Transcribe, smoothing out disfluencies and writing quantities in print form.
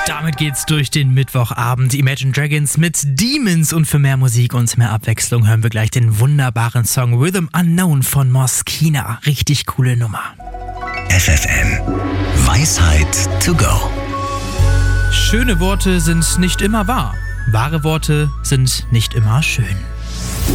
Damit geht's durch den Mittwochabend. Imagine Dragons mit Demons, und für mehr Musik und mehr Abwechslung hören wir gleich den wunderbaren Song Rhythm Unknown von Moskina. Richtig coole Nummer. FFN Weisheit to go. Schöne Worte sind nicht immer wahr. Wahre Worte sind nicht immer schön.